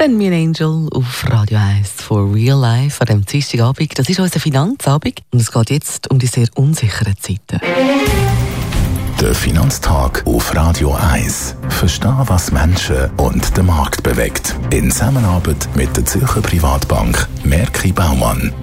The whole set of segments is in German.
Send Me an Angel auf Radio 1 for Real Life an diesem Dienstagabend. Das ist unser Finanzabend und es geht jetzt um die sehr unsicheren Zeiten. Der Finanztag auf Radio 1. Verstehen, was Menschen und den Markt bewegt. In Zusammenarbeit mit der Zürcher Privatbank Merki Baumann.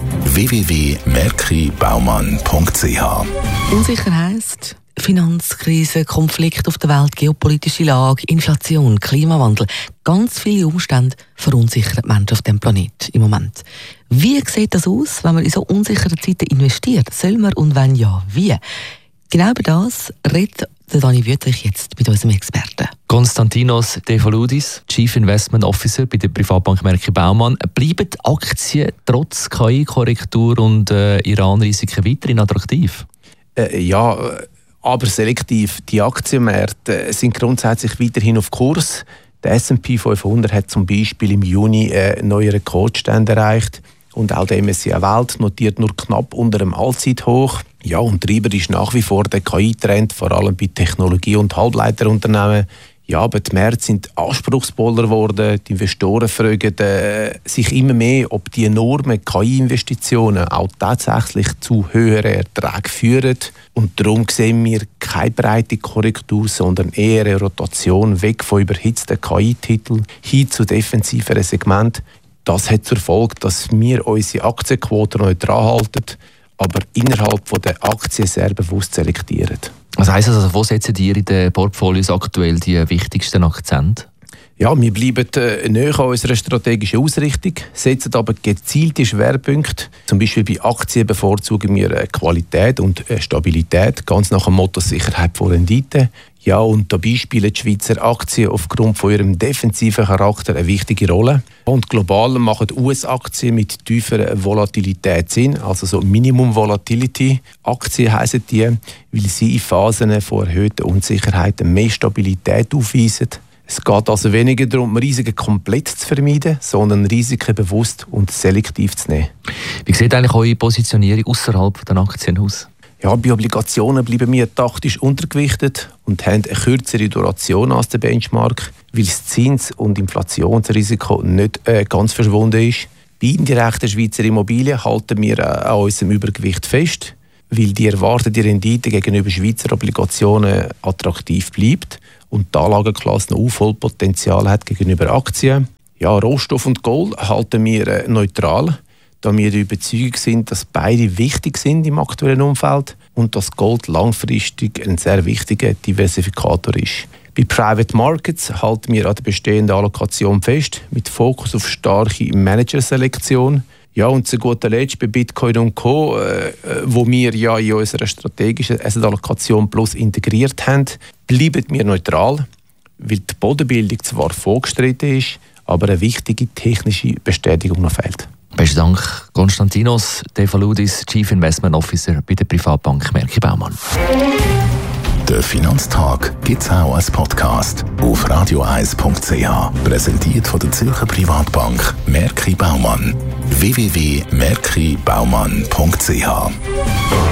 www.merkibaumann.ch. Unsicher heisst Finanzkrise, Konflikt auf der Welt, geopolitische Lage, Inflation, Klimawandel. Ganz viele Umstände verunsichern die Menschen auf diesem Planeten im Moment. Wie sieht das aus, wenn man in so unsichere Zeiten investiert? Soll man und wenn ja, wie? Genau über das redet Dani Wüttrich jetzt mit unserem Experten. Konstantinos Defaloudis, Chief Investment Officer bei der Privatbank Merki Baumann. Bleiben Aktien trotz KI-Korrektur und Iran-Risiken weiterhin attraktiv? Ja, aber selektiv. Die Aktienmärkte sind grundsätzlich weiterhin auf Kurs. Der S&P 500 hat zum Beispiel im Juni einen neuen Rekordstand erreicht. Und auch der MSCI Welt notiert nur knapp unter dem Allzeithoch. Ja, und Treiber ist nach wie vor der KI-Trend, vor allem bei Technologie- und Halbleiterunternehmen. Ja, aber die Märkte sind anspruchsvoller geworden. Die Investoren fragen sich immer mehr, ob die enormen KI-Investitionen auch tatsächlich zu höheren Erträgen führen. Und darum sehen wir keine breite Korrektur, sondern eher eine Rotation weg von überhitzten KI-Titeln hin zu defensiveren Segmenten. Das hat zur Folge, dass wir unsere Aktienquote neutral halten, aber innerhalb der Aktien sehr bewusst selektieren. Was heisst das? Also, wo setzen ihr in den Portfolios aktuell die wichtigsten Akzente? Ja, wir bleiben näher an unserer strategischen Ausrichtung, setzen aber gezielte Schwerpunkte. Zum Beispiel bei Aktien bevorzugen wir Qualität und Stabilität, ganz nach dem Motto Sicherheit vor Rendite. Ja, und dabei spielen die Schweizer Aktien aufgrund von ihrem defensiven Charakter eine wichtige Rolle. Und global machen US-Aktien mit tieferer Volatilität Sinn, also so Minimum Volatility. Aktien heissen die, weil sie in Phasen von erhöhten Unsicherheiten mehr Stabilität aufweisen. Es geht also weniger darum, Risiken komplett zu vermeiden, sondern Risiken bewusst und selektiv zu nehmen. Wie sieht eigentlich eure Positionierung außerhalb der Aktien aus? Ja, bei Obligationen bleiben wir taktisch untergewichtet und haben eine kürzere Duration als der Benchmark, weil das Zins- und Inflationsrisiko nicht ganz verschwunden ist. Bei indirekten Schweizer Immobilien halten wir an unserem Übergewicht fest, weil die erwartete Rendite gegenüber Schweizer Obligationen attraktiv bleibt und die Anlageklasse noch Aufholpotenzial hat gegenüber Aktien. Ja, Rohstoff und Gold halten wir neutral, da wir der Überzeugung sind, dass beide wichtig sind im aktuellen Umfeld und dass Gold langfristig ein sehr wichtiger Diversifikator ist. Bei Private Markets halten wir an der bestehenden Allokation fest, mit Fokus auf starke Managerselektion. Ja, und zu guter Letzt bei Bitcoin und Co., wo wir ja in unserer strategischen Asset-Allokation Plus integriert haben, bleiben wir neutral, weil die Bodenbildung zwar vorgeschritten ist, aber eine wichtige technische Bestätigung noch fehlt. Besten Dank, Konstantinos Defaloudis, Chief Investment Officer bei der Privatbank Merki Baumann. Der Finanztag gibt es auch als Podcast auf radio1.ch. Präsentiert von der Zürcher Privatbank Merki Baumann. www.merkibaumann.ch